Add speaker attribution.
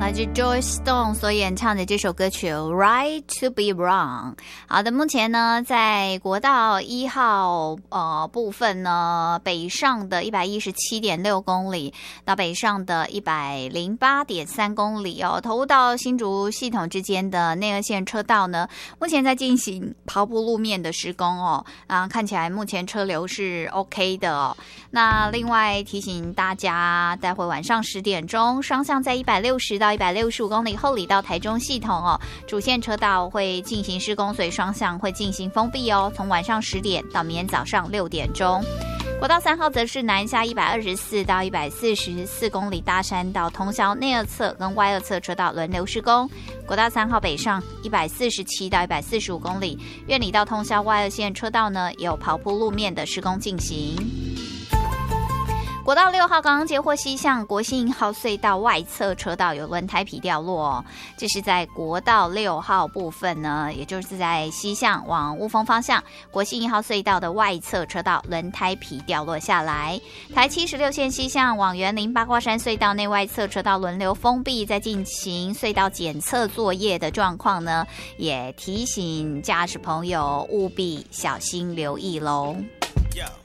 Speaker 1: 来自 Joy Stone 所演唱的这首歌曲 Right to be Wrong。 好的，目前呢在国道1号部分呢，北上的 117.6 公里到北上的 108.3 公里哦，投入到新竹系统之间的内二线车道呢，目前在进行刨补路面的施工哦，看起来目前车流是 OK 的哦。那另外提醒大家，待会晚上10点钟，双向在160到165公里后里到台中系统哦，主线车道会进行施工，所以双向会进行封闭哦，从晚上10点到明天早上6点钟。国道3号则是南下124到144公里，大山到通霄内二侧跟外二侧车道轮流施工。国道3号北上147到145公里，苑里到通霄外二线车道呢，也有刨铺路面的施工进行。国道6号刚刚接获西向国信1号隧道外侧车道有轮胎皮掉落哦，这是在国道6号部分呢，也就是在西向往雾峰方向国信1号隧道的外侧车道轮胎皮掉落下来。台76线西向往员林八卦山隧道内外侧车道轮流封闭，在进行隧道检测作业的状况呢，也提醒驾驶朋友务必小心留意喽。